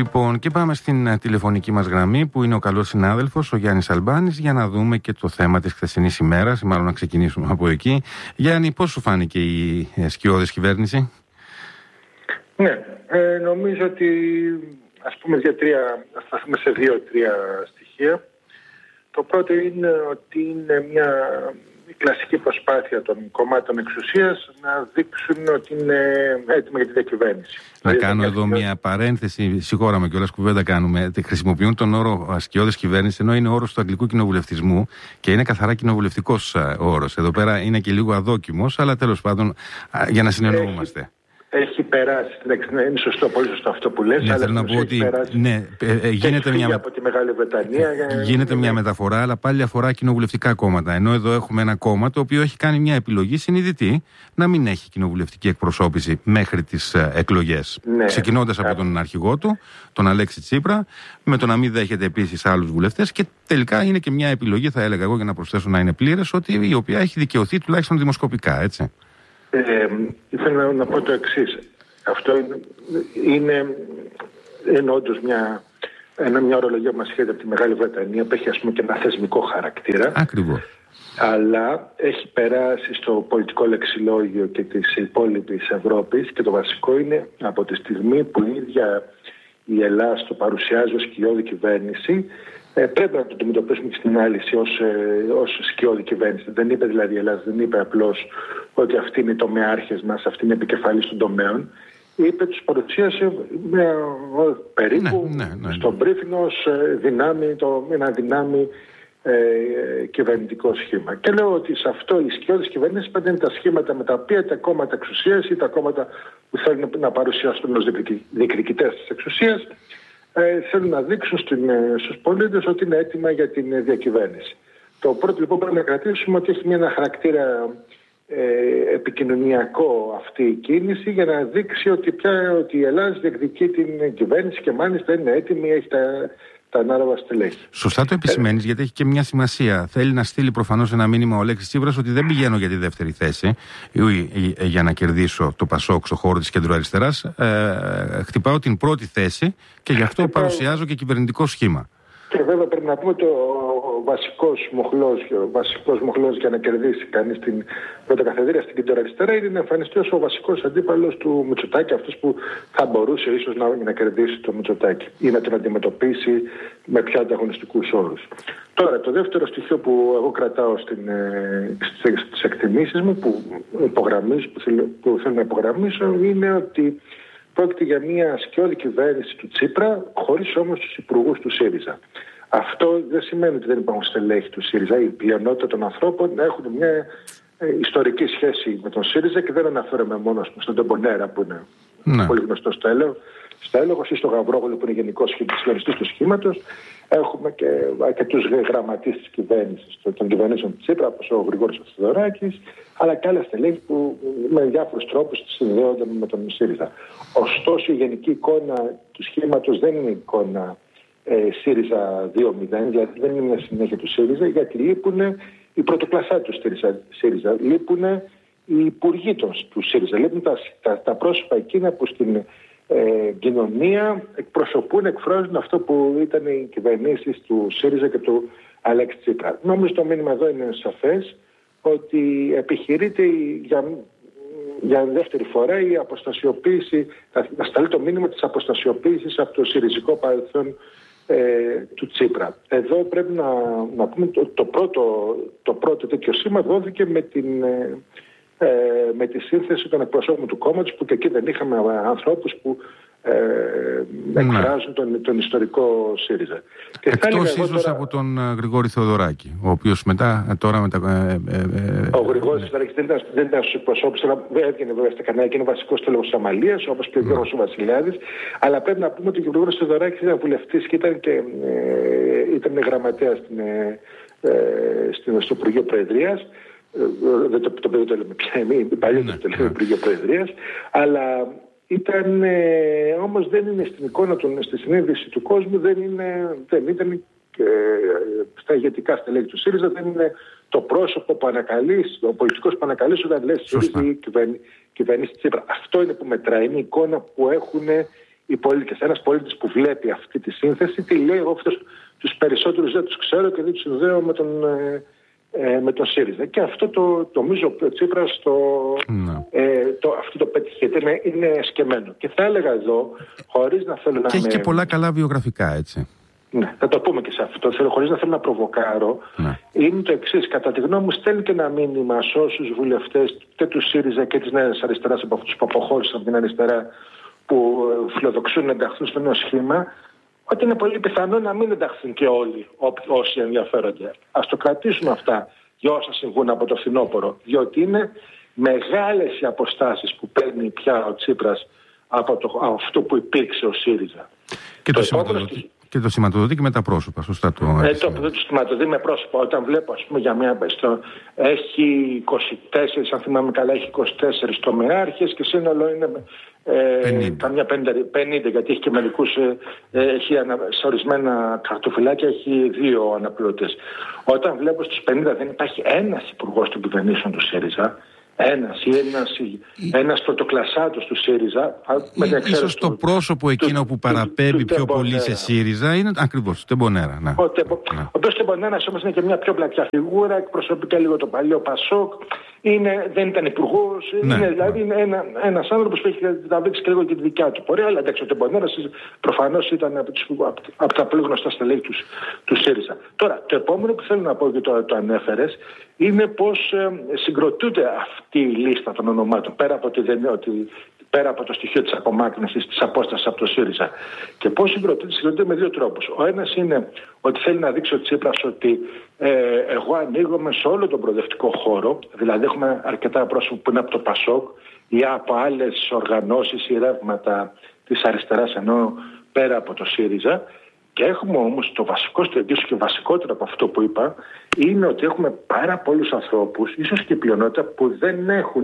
Λοιπόν, και πάμε στην τηλεφωνική μας γραμμή που είναι ο καλός συνάδελφος, ο Γιάννης Αλμπάνης, για να δούμε και το θέμα της χθεσινής ημέρας, μάλλον να ξεκινήσουμε από εκεί. Γιάννη, πώς σου φάνηκε η σκιώδης κυβέρνηση? Ναι, νομίζω ότι ας πούμε θα σταθούμε σε 2-3 στοιχεία. Το πρώτο είναι ότι είναι μια κλασική προσπάθεια των κομμάτων εξουσίας να δείξουν ότι είναι έτοιμα για τη διακυβέρνηση. Να κάνω εδώ μια παρένθεση, συγχώραμε κιόλας, κουβέντα κάνουμε. Χρησιμοποιούν τον όρο ασκιώδης κυβέρνηση, ενώ είναι όρος του αγγλικού κοινοβουλευτισμού και είναι καθαρά κοινοβουλευτικός όρος. Εδώ πέρα είναι και λίγο αδόκιμος, αλλά τέλος πάντων για να συνεννοούμαστε. Έχει περάσει, είναι σωστό, πολύ σωστό αυτό που λες. Ναι, θέλω να πω ότι γίνεται μια, από τη Μεγάλη Βρετανία, γίνεται μια μεταφορά, αλλά πάλι αφορά κοινοβουλευτικά κόμματα. Ενώ εδώ έχουμε ένα κόμμα το οποίο έχει κάνει μια επιλογή συνειδητή να μην έχει κοινοβουλευτική εκπροσώπηση μέχρι τις εκλογές. Ναι. Ξεκινώντας από τον αρχηγό του, τον Αλέξη Τσίπρα, με το να μην δέχεται επίσης άλλους βουλευτές, και τελικά είναι και μια επιλογή, θα έλεγα εγώ, για να προσθέσω να είναι πλήρες, ότι η οποία έχει δικαιωθεί τουλάχιστον δημοσκοπικά, έτσι. Ήθελα να πω το εξής. Αυτό είναι όντως μια ορολογία που μας σχέδιζε από τη Μεγάλη Βρετανία, που έχει ας πούμε και ένα θεσμικό χαρακτήρα. Ακριβώς. Αλλά έχει περάσει στο πολιτικό λεξιλόγιο και της υπόλοιπης Ευρώπης, και το βασικό είναι από τη στιγμή που η ίδια η Ελλάδα το παρουσιάζει ως σκιώδη κυβέρνηση, πρέπει να το αντιμετωπίσουμε και στην ανάλυση ως σκιώδη κυβέρνηση. Δεν είπε δηλαδή η Ελλάδα, δεν είπε απλώς ότι αυτοί είναι οι τομεάρχες μας, αυτοί είναι επικεφαλής των τομέων. Είπε, τους παρουσίασε περίπου στον briefing ως ένα δυνάμει κυβερνητικό σχήμα. Και λέω ότι σε αυτό η σκιώδης κυβέρνηση πάντα είναι τα σχήματα με τα οποία τα κόμματα εξουσίας ή τα κόμματα που θέλουν να παρουσιάσουν ως διεκδικητές της εξουσίας θέλουν να δείξουν στους πολίτες ότι είναι έτοιμα για την διακυβέρνηση. Το πρώτο λοιπόν πρέπει να κρατήσουμε ότι έχει ένα χαρακτήρα επικοινωνιακό αυτή η κίνηση, για να δείξει ότι η Ελλάδα διεκδικεί την κυβέρνηση και μάλιστα είναι έτοιμη, έχει τα ανάλογα στελέχη. Σωστά το επισημαίνεις, γιατί έχει και μια σημασία. Θέλει να στείλει προφανώς ένα μήνυμα ο Αλέξης Τσίπρας ότι δεν πηγαίνω για τη δεύτερη θέση για να κερδίσω το Πασόκ στο χώρο της κεντροαριστεράς. Χτυπάω την πρώτη θέση και γι' αυτό παρουσιάζω και κυβερνητικό σχήμα. Και βέβαια πρέπει να πούμε ότι ο βασικός μοχλός για να κερδίσει κανείς την πρωτοκαθεδρία στην κεντροαριστερά είναι να εμφανιστεί ως ο βασικός αντίπαλος του Μητσοτάκη, αυτός που θα μπορούσε ίσως να κερδίσει το Μητσοτάκη ή να τον αντιμετωπίσει με πιο ανταγωνιστικούς όρους. Τώρα, το δεύτερο στοιχείο που εγώ κρατάω στις εκτιμήσεις μου, που θέλω να υπογραμμίσω, είναι ότι πρόκειται για μια σκιώδη κυβέρνηση του Τσίπρα, χωρίς όμως τους υπουργούς του ΣΥΡΙΖΑ. Αυτό δεν σημαίνει ότι δεν υπάρχουν στελέχη του ΣΥΡΙΖΑ. Η πλειονότητα των ανθρώπων έχουν μια ιστορική σχέση με τον ΣΥΡΙΖΑ, και δεν αναφέρομαι μόνο στον Τεμπονέρα που είναι πολύ γνωστό στο έλογος, ή στο Γαβρόγλου που είναι γενικός συλλογιστής του σχήματος. Έχουμε και αρκετούς γραμματείς της κυβέρνησης, των κυβερνήσεων του Τσίπρα, όπως ο Γρηγόρης Θεοδωράκης, αλλά και άλλα στελέχη που με διάφορους τρόπους συνδέονται με τον ΣΥΡΙΖΑ. Ωστόσο, η γενική εικόνα του σχήματος δεν είναι εικόνα ΣΥΡΙΖΑ 2.0, δηλαδή δεν είναι μια συνέχεια του ΣΥΡΙΖΑ, γιατί λείπουν οι πρωτοκλασσά του ΣΥΡΙΖΑ, λείπουν οι υπουργοί του ΣΥΡΙΖΑ, λείπουν τα πρόσωπα εκείνα που στην κοινωνία εκφράζουν αυτό που ήταν οι κυβερνήσεις του ΣΥΡΙΖΑ και του Αλέξη Τσίπρα. Νομίζω το μήνυμα εδώ είναι σαφές, ότι επιχειρείται για δεύτερη φορά η αποστασιοποίηση, να σταλεί το μήνυμα της αποστασιοποίησης από το συριζικό παρελθόν του Τσίπρα. Εδώ πρέπει να πούμε το πρώτο τέτοιο σήμα δόθηκε με τη σύνθεση των εκπροσώπων του κόμματος, που και εκεί δεν είχαμε ανθρώπους που εκφράζουν τον ιστορικό ΣΥΡΙΖΑ. Εκτός ίσως από τον Γρηγόρη Θεοδωράκη, ο οποίος ο Γρηγόρης Θεοδωράκης δεν ήταν στους εκπροσώπους, αλλά δεν έβγαινε βέβαια στα κανάλια και είναι βασικός τέλος της Αμαλίας, όπως και ο Γιώργος Βασιλιάδης. Αλλά πρέπει να πούμε ότι ο Γρηγόρης Θεοδωράκης ήταν βουλευτής και ήταν γραμματέας στο Υπουργείο Προεδρίας. Το παιδί το λέμε πια, είναι παλιότερο το λέμε Υπουργείο Προεδρίας, αλλά όμως δεν είναι στην εικόνα στη συνείδηση του κόσμου, δεν ήταν στα ηγετικά στελέχη του ΣΥΡΙΖΑ, δεν είναι το πρόσωπο που ανακαλείς, ο πολιτικός που ανακαλείς όταν λες ΣΥΡΙΖΑ ή κυβερνήσει Τσίπρα. Αυτό είναι που μετράει, είναι η εικόνα που έχουν οι πολίτες. Ένας πολίτης που βλέπει αυτή τη σύνθεση, τι λέει, εγώ τους περισσότερους δεν τους ξέρω και δεν τους συνδέω με τον ΣΥΡΙΖΑ. Και αυτό το νομίζω ο Τσίπρας αυτό το πέτυχε. Είναι σκεμμένο. Και θα έλεγα εδώ, χωρίς να θέλω να. Και έχει και πολλά καλά βιογραφικά, έτσι. Ναι, θα το πούμε και σε αυτό. Χωρίς να θέλω να προβοκάρω, είναι το εξής. Κατά τη γνώμη μου, στέλνει και ένα μήνυμα σε όσους βουλευτές και του ΣΥΡΙΖΑ και της Νέας Αριστεράς, από αυτούς που αποχώρησαν από την αριστερά, που φιλοδοξούν να ενταχθούν στο νέο σχήμα, ότι είναι πολύ πιθανό να μην ενταχθούν και όλοι όσοι ενδιαφέρονται. Ας το κρατήσουμε αυτά για όσα συμβούν από το φθινόπωρο, διότι είναι μεγάλες οι αποστάσεις που παίρνει πια ο Τσίπρας από αυτό που υπήρξε ο ΣΥΡΙΖΑ. Και το σηματοδοτεί και με τα πρόσωπα, σωστά το σηματοδοτεί με πρόσωπα. Όταν βλέπω, ας πούμε, έχει 24, αν θυμάμαι καλά, έχει 24 τομεάρχες και σύνολο είναι καμιά 50, γιατί έχει και μερικούς, σε ορισμένα χαρτοφυλάκια έχει 2 αναπληρωτές. Όταν βλέπω στους 50 δεν υπάρχει ένας υπουργός των κυβερνήσεων του ΣΥΡΙΖΑ, ένας πρωτοκλασσάτος του ΣΥΡΙΖΑ. Ίσως το πρόσωπο εκείνο που παραπέμπει πιο πολύ σε ΣΥΡΙΖΑ είναι ακριβώς Τεμπονέρα. Ο οποίος Τεμπονέρας όμως είναι και μια πιο πλατιά φιγούρα, εκπροσωπεί και λίγο το παλιό ΠΑΣΟΚ. Δεν ήταν υπουργός, δηλαδή είναι ένας άνθρωπος που έχει τραβήξει και λίγο και τη δικιά του πορεία. Αλλά εντάξει, ο Τεμπονέρας προφανώς ήταν από τα πολύ γνωστά στελέχη του ΣΥΡΙΖΑ. Τώρα, το επόμενο που θέλω να πω και το ανέφερες, είναι πως συγκροτούνται αυτή η λίστα των ονομάτων πέρα από το στοιχείο της απομάκρυνσης, της απόστασης από το ΣΥΡΙΖΑ. Και πώς συγκροτούνται με 2 τρόπους. Ο ένας είναι ότι θέλει να δείξει ο Τσίπρας ότι εγώ ανοίγομαι σε όλο τον προοδευτικό χώρο, δηλαδή έχουμε αρκετά πρόσωπα που είναι από το ΠΑΣΟΚ ή από άλλες οργανώσεις ή ρεύματα της αριστεράς, ενώ πέρα από το ΣΥΡΙΖΑ. Και έχουμε όμως το βασικό, ίσως και βασικότερο από αυτό που είπα, είναι ότι έχουμε πάρα πολλούς ανθρώπους, ίσως και πλειονότητα, που δεν έχουν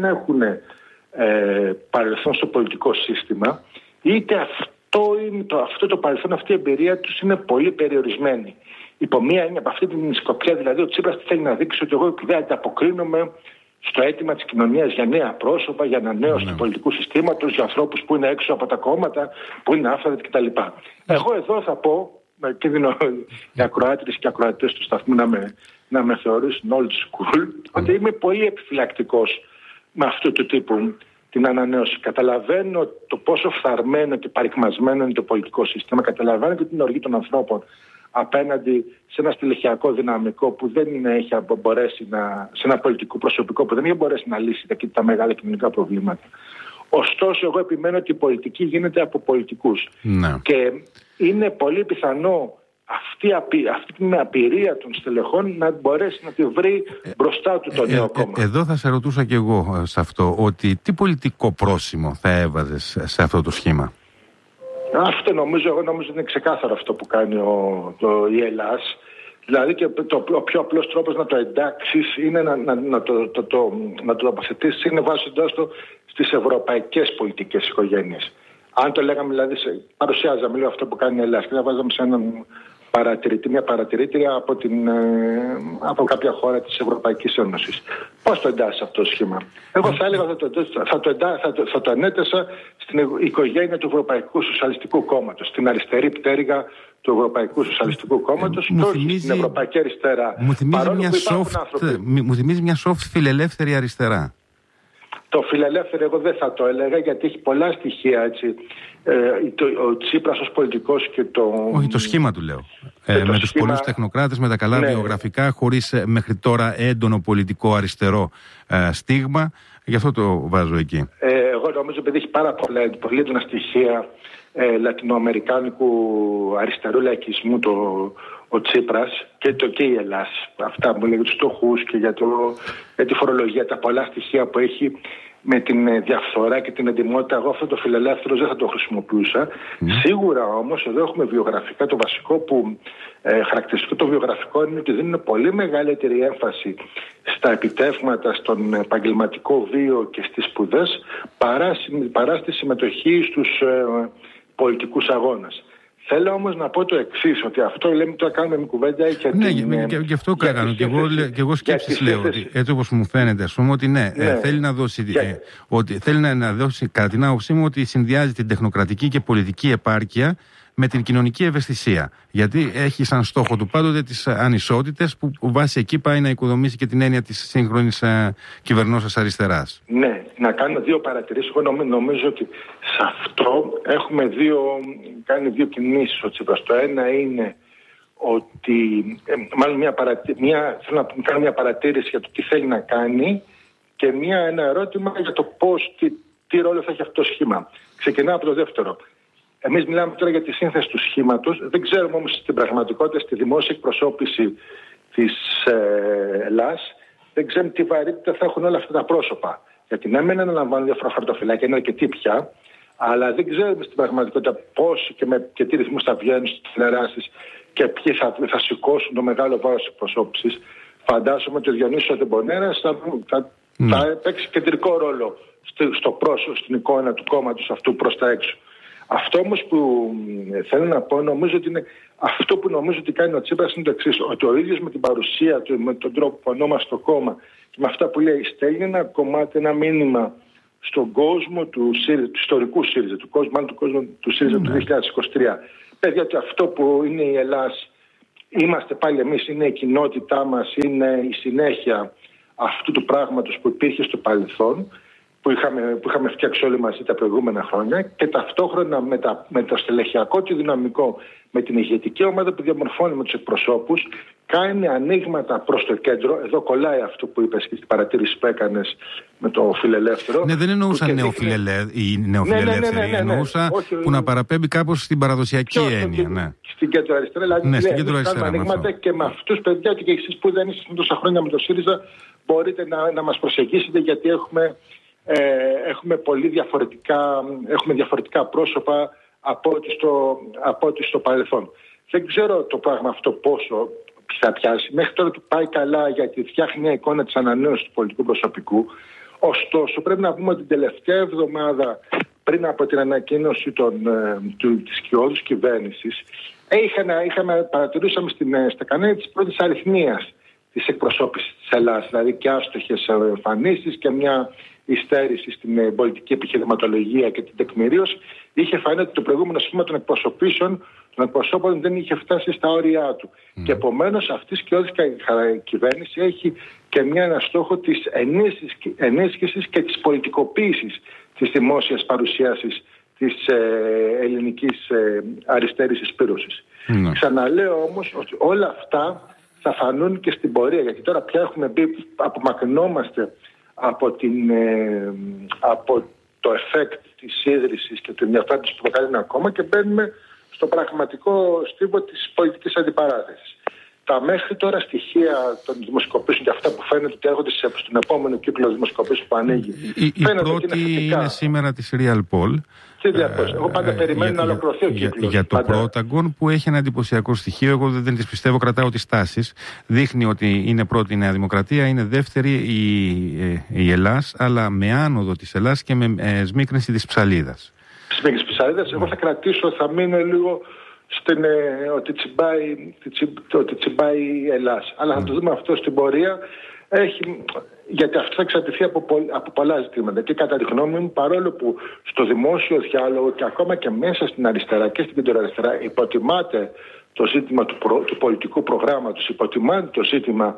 παρελθόν στο πολιτικό σύστημα, είτε αυτό το παρελθόν, αυτή η εμπειρία τους είναι πολύ περιορισμένη. Υπό μία έννοια, από αυτή την σκοπιά, δηλαδή, ο Τσίπρας θέλει να δείξει ότι εγώ δεν ανταποκρίνομαι στο αίτημα της κοινωνίας για νέα πρόσωπα, για ανανέωση του πολιτικού συστήματος, για ανθρώπους που είναι έξω από τα κόμματα, που είναι άφθαρτοι κτλ. Εγώ εδώ θα πω, και δίνω οι ακροάτρες και ακροατές του σταθμού να με θεωρήσουν old school, ότι είμαι πολύ επιφυλακτικός με αυτού του τύπου την ανανέωση. Καταλαβαίνω το πόσο φθαρμένο και παρικμασμένο είναι το πολιτικό σύστημα, καταλαβαίνω και την οργή των ανθρώπων απέναντι σε ένα στελεχειακό δυναμικό που δεν έχει μπορέσει σε ένα πολιτικό προσωπικό που δεν έχει μπορέσει να λύσει τα μεγάλα κοινωνικά προβλήματα. Ωστόσο, εγώ επιμένω ότι η πολιτική γίνεται από πολιτικούς. Και είναι πολύ πιθανό αυτή την απειρία των στελεχών να μπορέσει να τη βρει μπροστά του το νέο κόμμα. Εδώ θα σε ρωτούσα και εγώ σε αυτό, ότι τι πολιτικό πρόσημο θα έβαζες σε αυτό το σχήμα? Αυτό νομίζω είναι ξεκάθαρο αυτό που κάνει η Ελλάς. Δηλαδή και ο πιο απλός τρόπος να το εντάξεις είναι να το τοποθετήσεις, είναι βάζοντας το στις ευρωπαϊκές πολιτικές οικογένειες. Αν το λέγαμε, δηλαδή, παρουσιάζαμε λίγο αυτό που κάνει η Ελλάδα και να βάζαμε σε μια παρατηρήτρια από κάποια χώρα της Ευρωπαϊκής Ένωσης. Πώς το εντάσσεις αυτό το σχήμα? Εγώ θα έλεγα θα το ανέτεσα στην οικογένεια του Ευρωπαϊκού Σοσιαλιστικού Κόμματος, στην αριστερή πτέρυγα του Ευρωπαϊκού Σοσιαλιστικού Κόμματος και όχι στην Ευρωπαϊκή Αριστερά. Μου θυμίζει μια soft φιλελεύθερη αριστερά. Το φιλελεύθερο εγώ δεν θα το έλεγα, γιατί έχει πολλά στοιχεία, έτσι. Ο Τσίπρας ως πολιτικός και όχι, το σχήμα του λέω. Με τους πολλούς τεχνοκράτες, με τα καλά βιογραφικά, χωρίς μέχρι τώρα έντονο πολιτικό αριστερό στίγμα. Γι' αυτό το βάζω εκεί. Εγώ νομίζω επειδή έχει πάρα πολύ έντονα στοιχεία λατινοαμερικάνικου αριστερού λαϊκισμού ο Τσίπρας και η Ελλάς. Αυτά που λέει για τους στόχους και για τη φορολογία, τα πολλά στοιχεία που έχει με την διαφθορά και την εντιμότητα. Εγώ αυτό το φιλελεύθερο δεν θα το χρησιμοποιούσα. Σίγουρα όμως εδώ έχουμε βιογραφικά. Το βασικό που χαρακτηριστικό το βιογραφικό είναι ότι δίνουν πολύ μεγαλύτερη έμφαση στα επιτεύγματα, στον επαγγελματικό βίο και στις σπουδές παρά στη συμμετοχή στους πολιτικούς αγώνες. Θέλω όμως να πω το εξής, ότι αυτό λέμε τώρα κάνουμε μια κουβέντα και γι' αυτό κάνω. Και εγώ σκέψεις λέω ότι έτσι όπως μου φαίνεται, ας πούμε, ότι θέλει να δώσει, ότι θέλει να δώσει, κατά την άποψή μου, ότι συνδυάζει την τεχνοκρατική και πολιτική επάρκεια με την κοινωνική ευαισθησία. Γιατί έχει σαν στόχο του πάντοτε τις ανισότητες που βάσει εκεί πάει να οικοδομήσει και την έννοια της σύγχρονης κυβερνώσας αριστεράς. Ναι, να κάνω δύο παρατηρήσεις. Εγώ νομίζω ότι σε αυτό έχουμε κάνει δύο κινήσεις ο Τσίπρας. Το ένα είναι ότι, μάλλον θέλω να κάνω μια παρατήρηση για το τι θέλει να κάνει και ένα ερώτημα για το πώς, τι ρόλο θα έχει αυτό το σχήμα. Ξεκινάω από το δεύτερο. Εμείς μιλάμε τώρα για τη σύνθεση του σχήματος. Δεν ξέρουμε όμως στην πραγματικότητα, στη δημόσια εκπροσώπηση της Ελλάς, δεν ξέρουμε τι βαρύτητα θα έχουν όλα αυτά τα πρόσωπα. Γιατί ναι, μεν αναλαμβάνουν διάφορα χαρτοφυλάκια, είναι αρκετοί πια, αλλά δεν ξέρουμε στην πραγματικότητα πώς και τι ρυθμούς θα βγαίνουν στις τηλεοράσεις και ποιοι θα σηκώσουν το μεγάλο βάρος εκπροσώπησης. Φαντάζομαι ότι ο Διονύσης Αντεμπονέρας θα παίξει κεντρικό ρόλο στο πρόσωπο, στην εικόνα του κόμματος αυτού προς τα έξω. Αυτό όμως που θέλω να πω, νομίζω ότι είναι αυτό που νομίζω ότι κάνει ο Τσίπρας είναι το εξής, ότι ο ίδιος με την παρουσία του, με τον τρόπο που ονόμασε το κόμμα και με αυτά που λέει, στέλνει ένα κομμάτι, ένα μήνυμα στον κόσμο του ιστορικού ΣΥΡΙΖΑ, του κόσμου του ΣΥΡΙΖΑ του 2023. Παιδιά, ότι αυτό που είναι η Ελλάς, είμαστε πάλι εμείς, είναι η κοινότητά μας, είναι η συνέχεια αυτού του πράγματος που υπήρχε στο παρελθόν, που είχαμε φτιάξει όλοι μαζί τα προηγούμενα χρόνια, και ταυτόχρονα με το στελεχειακό του δυναμικό, με την ηγετική ομάδα που διαμορφώνει με τους εκπροσώπους, κάνει ανοίγματα προς το κέντρο. Εδώ κολλάει αυτό που είπες και στην παρατήρηση που έκανες με το φιλελεύθερο. Ναι, δεν εννοούσα νεοφιλελεύθερη. Εννοούσα που να παραπέμπει κάπως στην παραδοσιακή έννοια. Ναι. Στην κέντρο αριστερά. Δηλαδή, ναι, στην κέντρο αριστερά. Ανοίγματα και με αυτούς, παιδιά, και εσείς που δεν είστε τόσα χρόνια με το ΣΥΡΙΖΑ, μπορείτε να μας προσεγγίσετε, γιατί έχουμε πολύ διαφορετικά πρόσωπα από ό,τι στο παρελθόν. Δεν ξέρω το πράγμα αυτό πόσο θα πιάσει. Μέχρι τώρα του πάει καλά, γιατί φτιάχνει μια εικόνα της ανανέωσης του πολιτικού προσωπικού. Ωστόσο, πρέπει να πούμε ότι την τελευταία εβδομάδα, πριν από την ανακοίνωση της κοιόδους κυβέρνησης, παρατηρούσαμε στα κανάλια της πρώτης αριθμίας της εκπροσώπησης της Ελλάδας, δηλαδή και άστοχες εμφανίσεις και μια υστέρηση στην πολιτική επιχειρηματολογία και την τεκμηρίωση. Είχε φανεί ότι το προηγούμενο σχήμα των εκπροσώπων δεν είχε φτάσει στα όρια του. Και επομένως αυτή η σκιώδης κυβέρνηση έχει και ένα στόχο της ενίσχυσης και της πολιτικοποίησης της δημόσιας παρουσίασης της ελληνικής αριστερής εισπύρωσης. Ξαναλέω όμως ότι όλα αυτά θα φανούν και στην πορεία, γιατί τώρα πια έχουμε μπει, απομακρυνόμαστε από το εφέκτ της ίδρυσης και του ενδιαφέροντος που προκαλεί ένα κόμμα και μπαίνουμε στο πραγματικό στίβο της πολιτικής αντιπαράθεσης. Τα μέχρι τώρα στοιχεία των δημοσκοπήσεων και αυτά που φαίνεται ότι έρχονται στον επόμενο κύκλο δημοσκοπήσεων που ανοίγει. Η πρώτη είναι σήμερα της Real Poll. Εγώ πάντα περιμένω να ολοκληρωθεί ο κύκλος. Για το Protagon, που έχει ένα εντυπωσιακό στοιχείο, εγώ δεν τις πιστεύω, κρατάω τις τάσεις. Δείχνει ότι είναι πρώτη η Νέα Δημοκρατία, είναι δεύτερη η Ελλάς, αλλά με άνοδο της Ελλάς και με σμίκρινση της Ψαλίδας. Σμίκρινση της Ψαλίδας, εγώ θα μείνω λίγο ότι τσιμπάει η Ελλάς. Αλλά θα το δούμε αυτό στην πορεία. Γιατί αυτό θα εξαρτηθεί από πολλά ζητήματα. Και κατά τη γνώμη μου, παρόλο που στο δημόσιο διάλογο και ακόμα και μέσα στην αριστερά και στην κεντροαριστερά υποτιμάται το ζήτημα του πολιτικού προγράμματος, υποτιμάται το ζήτημα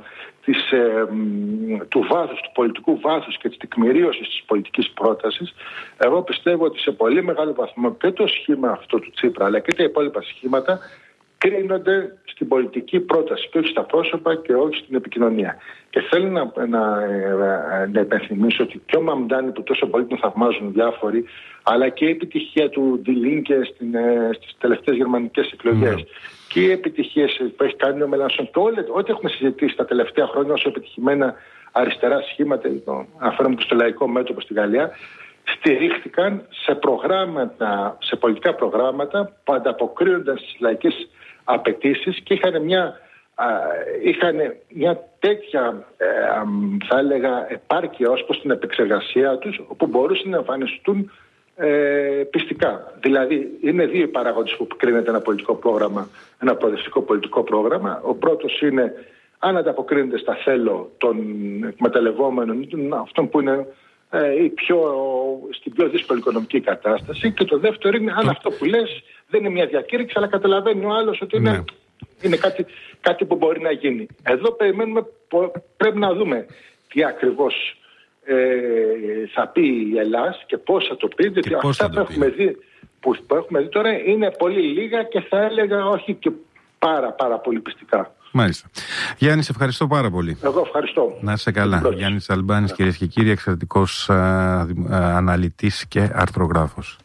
του πολιτικού βάθους και της τεκμηρίωσης της πολιτικής πρότασης, εγώ πιστεύω ότι σε πολύ μεγάλο βαθμό και το σχήμα αυτό του Τσίπρα αλλά και τα υπόλοιπα σχήματα κρίνονται στην πολιτική πρόταση και όχι στα πρόσωπα και όχι στην επικοινωνία. Και θέλω να υπενθυμίσω ότι και ο Μαμντάνη, που τόσο πολύ τον θαυμάζουν διάφοροι, αλλά και η επιτυχία του Ντιλίνκε στις τελευταίες γερμανικές εκλογές και οι επιτυχίες που έχει κάνει ο Μελανσόν και ό,τι έχουμε συζητήσει τα τελευταία χρόνια όσο επιτυχημένα αριστερά σχήματα, αναφέρομαι και στο λαϊκό μέτωπο στη Γαλλία, στηρίχθηκαν σε πολιτικά προγράμματα που ανταποκρίνονταν στις λαϊκές απαιτήσεις και είχαν μια τέτοια θα έλεγα επάρκεια ως προς την επεξεργασία τους, όπου μπορούσαν να εμφανιστούν πιστικά. Δηλαδή, είναι δύο οι παράγοντες που κρίνεται ένα πολιτικό πρόγραμμα, ένα προοδευτικό πολιτικό πρόγραμμα. Ο πρώτος είναι αν ανταποκρίνεται στα θέλω των εκμεταλλευόμενων, αυτών που είναι στην πιο δύσκολη οικονομική κατάσταση. Και το δεύτερο είναι αν αυτό που λες δεν είναι μια διακήρυξη, αλλά καταλαβαίνει ο άλλος ότι είναι κάτι που μπορεί να γίνει. Εδώ πρέπει να δούμε τι ακριβώς θα πει η Ελλάς και πώς θα το πει, διότι αυτά που έχουμε δει τώρα είναι πολύ λίγα και θα έλεγα όχι και πάρα πολύ πιστικά. Μάλιστα. Γιάννη, σε ευχαριστώ πάρα πολύ. Εγώ ευχαριστώ. Να είσαι καλά. Γιάννης Αλμπάνης, κυρίες και κύριοι, εξαιρετικός αναλυτής και αρθρογράφος.